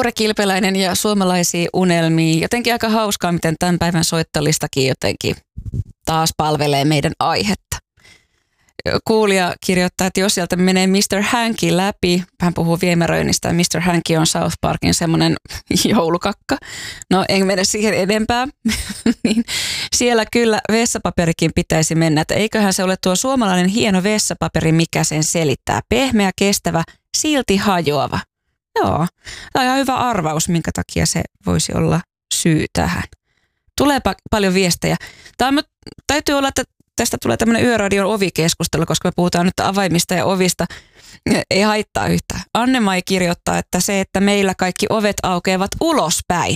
Tuure Kilpeläinen ja suomalaisia unelmia. Jotenkin aika hauskaa, miten tämän päivän soittolistakin jotenkin taas palvelee meidän aihetta. Kuulija kirjoittaa, että jos sieltä menee Mr. Hanky läpi, hän puhuu viemäröinnistä, ja Mr. Hanky on South Parkin semmoinen joulukakka. No en mene siihen edempää, niin siellä kyllä vessapaperikin pitäisi mennä, että eiköhän se ole tuo suomalainen hieno vessapaperi, mikä sen selittää. Pehmeä, kestävä, silti hajoava. Joo, tämä on ihan hyvä arvaus, minkä takia se voisi olla syy tähän. Tulee paljon viestejä. Täytyy olla, että tästä tulee tämmöinen Yöradion ovikeskustelu, koska me puhutaan nyt avaimista ja ovista. Ei haittaa yhtään. Anne-Mai kirjoittaa, että se, että meillä kaikki ovet aukeavat ulospäin.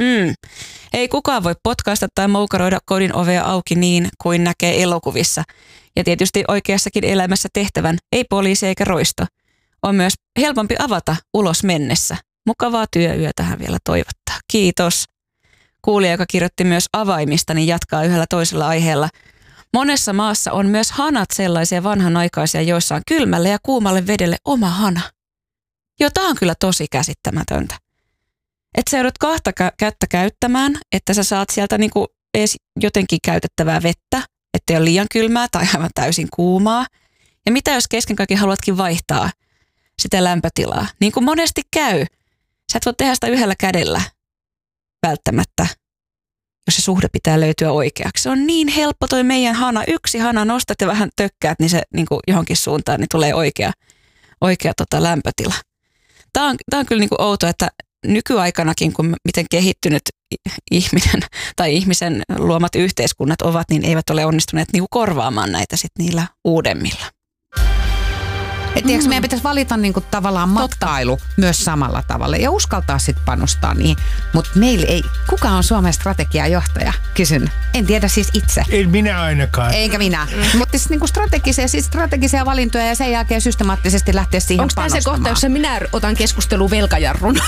Ei kukaan voi potkaista tai moukaroida kodin ovea auki niin kuin näkee elokuvissa. Ja tietysti oikeassakin elämässä tehtävän, ei poliisi eikä roisto. On myös helpompi avata ulos mennessä. Mukavaa työyötä hän vielä toivottaa. Kiitos. Kuulija, joka kirjoitti myös avaimista, niin jatkaa yhdellä toisella aiheella. Monessa maassa on myös hanat sellaisia vanhanaikaisia, joissa on kylmälle ja kuumalle vedelle oma hana. Joo, tää on kyllä tosi käsittämätöntä. Että sä joudut kahta kättä käyttämään, että sä saat sieltä niinku edes jotenkin käytettävää vettä, ettei ole liian kylmää tai aivan täysin kuumaa. Ja mitä jos kesken kaiken haluatkin vaihtaa sitä lämpötilaa? Niin kuin monesti käy. Sä et voi tehdä sitä yhdellä kädellä välttämättä, jos se suhde pitää löytyä oikeaksi. Se on niin helppo toi meidän hana. Yksi hana nostat ja vähän tökkäät, niin se niin kuin johonkin suuntaan niin tulee oikea lämpötila. Tämä on kyllä niin kuin outo, että nykyaikanakin, kun miten kehittynyt ihminen tai ihmisen luomat yhteiskunnat ovat, niin eivät ole onnistuneet niin kuin korvaamaan näitä sit niillä uudemmilla. Tiedätkö, meidän pitäisi valita niinku tavallaan matkailu myös samalla tavalla ja uskaltaa sitten panostaa niihin. Mutta meillä ei, kuka on Suomen strategiajohtaja? Kysyn. En tiedä siis itse. En minä ainakaan. Eikä minä. Mutta siis niinku strategisia valintoja ja sen jälkeen systemaattisesti lähteä siihen onko panostamaan. Onko tämä se kohta, jossa minä otan keskusteluun velkajarrun?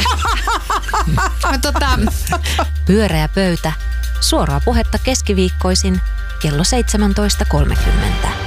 Pyöreä pöytä. Suoraa puhetta keskiviikkoisin kello 17.30.